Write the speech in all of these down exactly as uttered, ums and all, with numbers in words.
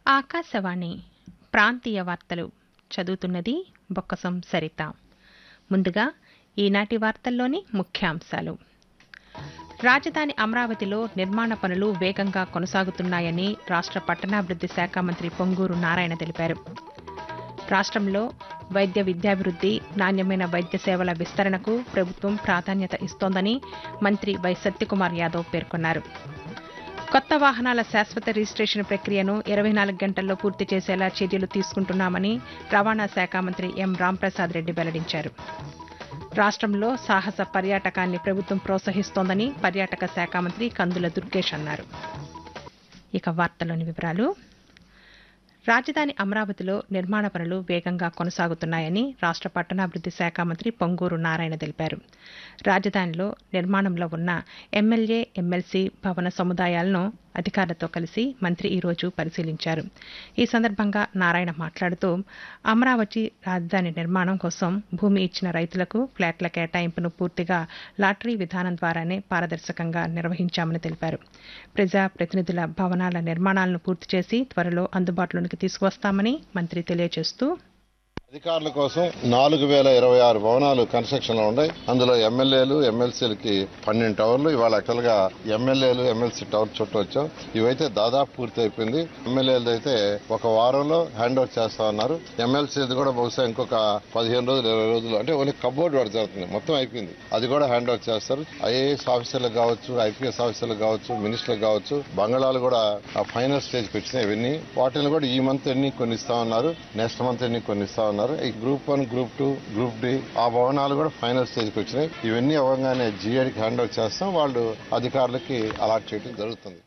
ఆకాశవాణి ప్రాంతీయ వార్తలు చదువుతున్నది బొక్కసం సరిత. ముందుగా ఈనాటి వార్తల్లోని ముఖ్యాంశాలు. రాజధాని అమరావతిలో నిర్మాణ పనులు వేగంగా కొనసాగుతున్నాయని రాష్ట్ర పట్టణాభివృద్ది శాఖ మంత్రి పొంగూరు నారాయణ తెలిపారు. రాష్ట్రంలో వైద్య విద్యాభివృద్ది, నాణ్యమైన వైద్య సేవల విస్తరణకు ప్రభుత్వం ప్రాధాన్యత ఇస్తోందని మంత్రి వై సత్యకుమార్ యాదవ్ పేర్కొన్నారు. కొత్త వాహనాల శాశ్వత రిజిస్ట్రేషన్ ప్రక్రియను ఇరవై నాలుగు గంటల్లో పూర్తి చేసేలా చర్యలు తీసుకుంటున్నామని రవాణా శాఖ మంత్రి ఎం రాంప్రసాద్ రెడ్డి వెల్లడించారు. రాష్ట్రంలో సాహస పర్యాటకాన్ని ప్రభుత్వం ప్రోత్సహిస్తోందని పర్యాటక శాఖ మంత్రి కందుల దుర్గేష్ అన్నారు. ఇక వార్తలోని వివరాలు. రాజధాని అమరావతిలో నిర్మాణ పనులు వేగంగా కొనసాగుతున్నాయని రాష్ట్ర పట్టణాభివృద్ది శాఖ మంత్రి పొంగూరు నారాయణ తెలిపారు. రాజధానిలో నిర్మాణంలో ఉన్న ఎమ్మెల్యే, ఎమ్మెల్సీ భవన సముదాయాలను అధికారులతో కలిసి మంత్రి ఈరోజు పరిశీలించారు. ఈ సందర్భంగా నారాయణ మాట్లాడుతూ అమరావతి రాజధాని నిర్మాణం కోసం భూమి ఇచ్చిన రైతులకు ఫ్లాట్ల కేటాయింపును పూర్తిగా లాటరీ విధానం ద్వారానే పారదర్శకంగా నిర్వహించామని తెలిపారు. ప్రజా ప్రతినిధుల భవనాల నిర్మాణాలను పూర్తి చేసి త్వరలో అందుబాటులోనికి తీసుకువస్తామని మంత్రి తెలియజేస్తూ, అధికారుల కోసం నాలుగు వేల ఇరవై ఆరు భవనాలు కన్స్ట్రక్షన్ లో ఉన్నాయి. అందులో ఎమ్మెల్యేలు, ఎమ్మెల్సీలకి పన్నెండు టవర్లు. ఇవాళ యాక్చువల్ గా ఎమ్మెల్యేలు, ఎమ్మెల్సీ టవర్ చుట్టూ వచ్చాం. ఇవైతే దాదాపు పూర్తి అయిపోయింది. ఎమ్మెల్యేలు అయితే ఒక వారంలో హ్యాండ్ ఓవర్ చేస్తా ఉన్నారు. ఎమ్మెల్సీది కూడా బహుశా ఇంకొక పదిహేను రోజులు ఇరవై రోజులు అంటే ఓన్లీ కబోర్డ్ వర్క్ జరుగుతుంది. మొత్తం అయిపోయింది. అది కూడా హ్యాండ్ ఓవర్ చేస్తారు. ఐఏఎస్ ఆఫీసర్లకు కావచ్చు, ఐపీఎస్ ఆఫీసర్లకు కావచ్చు, మినిస్టర్లకు కావచ్చు, బంగాళాలు కూడా ఆ ఫైనల్ స్టేజ్కి వచ్చినాయి. ఇవన్నీ వాటిని కూడా ఈ మంత్ ఎన్ని కొన్ని ఇస్తా ఉన్నారు, నెక్స్ట్ మంత్ ఎన్ని కొన్ని ఇస్తా ఉన్నారు. ఈ group one, group two, group D ఆ భవనాలు కూడా ఫైనల్ స్టేజ్ కి వచ్చినాయి. ఇవన్నీ అవ్వగానే జిఐడికి హ్యాండ్ ఓవర్ చేస్తాం. వాళ్ళు అధికారులకి అలాట్ చేయడం జరుగుతుంది.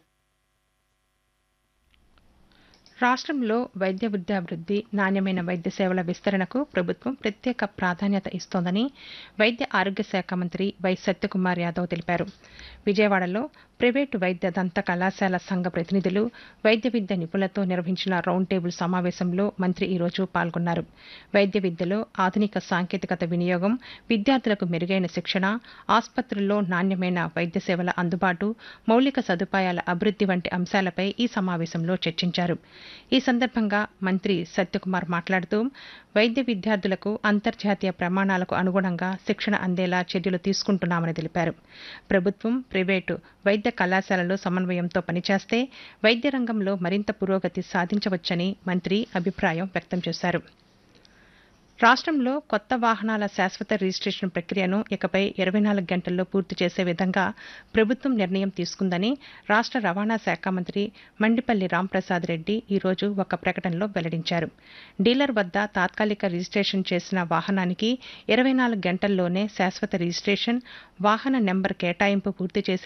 రాష్ట్రంలో వైద్య విద్యాభివృద్ది, నాణ్యమైన వైద్య సేవల విస్తరణకు ప్రభుత్వం ప్రత్యేక ప్రాధాన్యత ఇస్తోందని వైద్య ఆరోగ్య శాఖ మంత్రి వై సత్యకుమార్ యాదవ్ తెలిపారు. విజయవాడలో ప్రైవేటు వైద్య దంత కళాశాల సంఘ ప్రతినిధులు, వైద్య విద్య నిపుణులతో నిర్వహించిన రౌండ్ టేబుల్ సమావేశంలో మంత్రి ఈరోజు పాల్గొన్నారు. వైద్య విద్యలో ఆధునిక సాంకేతికత వినియోగం, విద్యార్థులకు మెరుగైన శిక్షణ, ఆసుపత్రుల్లో నాణ్యమైన వైద్య సేవల అందుబాటు, మౌలిక సదుపాయాల అభివృద్ది వంటి అంశాలపై ఈ సమావేశంలో చర్చించారు. ఈ సందర్భంగా మంత్రి సత్యకుమార్ మాట్లాడుతూ వైద్య విద్యార్థులకు అంతర్జాతీయ ప్రమాణాలకు అనుగుణంగా శిక్షణ అందేలా చర్యలు తీసుకుంటున్నామని తెలిపారు. ప్రభుత్వం, ప్రైవేటు వైద్య కళాశాలలు సమన్వయంతో పనిచేస్తే వైద్య రంగంలో మరింత పురోగతి సాధించవచ్చని మంత్రి అభిప్రాయం వ్యక్తం చేశారు. రాష్ట్రంలో కొత్త వాహనాల శాశ్వత రిజిస్ట్రేషన్ ప్రక్రియను ఇకపై ఇరవై నాలుగు గంటల్లో పూర్తి చేసే విధంగా ప్రభుత్వం నిర్ణయం తీసుకుందని రాష్ట్ర రవాణా శాఖ మంత్రి మండిపల్లి రాంప్రసాద్ రెడ్డి ఈరోజు ఒక ప్రకటనలో వెల్లడించారు. డీలర్ వద్ద తాత్కాలిక రిజిస్ట్రేషన్ చేసిన వాహనానికి ఇరవై నాలుగు గంటల్లోనే శాశ్వత రిజిస్ట్రేషన్, వాహన నెంబర్ కేటాయింపు పూర్తి చేసి